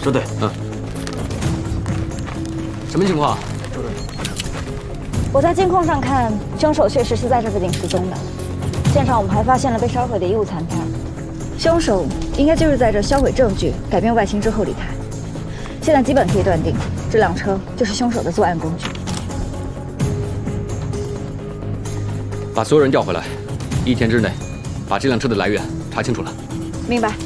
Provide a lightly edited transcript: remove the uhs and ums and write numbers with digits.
周队， 什么情况？ 周队， 我在监控上看，凶手确实是在这附近失踪的。现场我们还发现了被烧毁的衣物残片，凶手应该就是在这销毁证据、改变外形之后离开。现在基本可以断定，这辆车就是凶手的作案工具。 把所有人调回来，1天之内把这辆车的来源查清楚了。 明白。